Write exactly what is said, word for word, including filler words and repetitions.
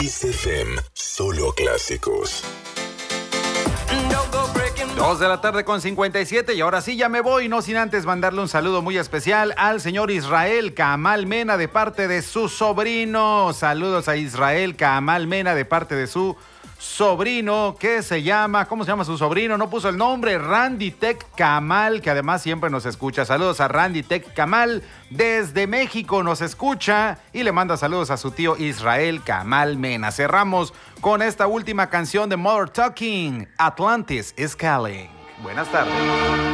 Kiss F M, solo clásicos. Dos de la tarde con cincuenta y siete y ahora sí ya me voy, no sin antes mandarle un saludo muy especial al señor Israel Kamal Mena de parte de su sobrino. Saludos a Israel Kamal Mena de parte de su sobrino que se llama, ¿cómo se llama su sobrino? No puso el nombre, Randy Tech Kamal, que además siempre nos escucha. Saludos a Randy Tech Kamal desde México, nos escucha y le manda saludos a su tío Israel Kamal Mena. Cerramos con esta última canción de Mother Talking, Atlantis is Calling. Buenas tardes.